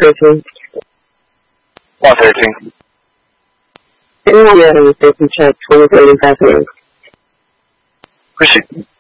113. 113. Anyone have any safety check 2035 minutes? Proceed.